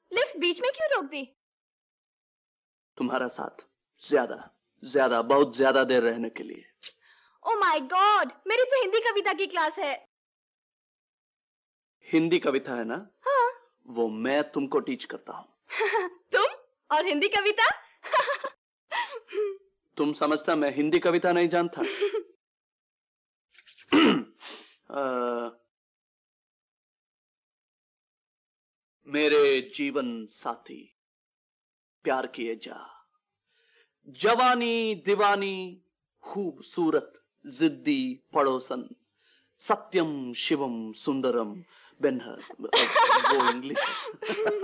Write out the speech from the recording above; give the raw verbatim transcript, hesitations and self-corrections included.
Lift बीच में क्यों रोक दी? तुम्हारा साथ ज्यादा ज्यादा बहुत ज्यादा देर रहने के लिए। ओ माय गॉड, मेरी तो हिंदी कविता की क्लास है। हिंदी कविता है ना? हाँ। वो मैं तुमको टीच करता हूँ। तुम और हिंदी कविता? तुम समझता मैं हिंदी कविता नहीं जानता? आ, मेरे जीवन साथी प्यार किए जा, जवानी दीवानी खूबसूरत जिद्दी पड़ोसन, सत्यम शिवम सुंदरम बेनहर। वो इंग्लिश है।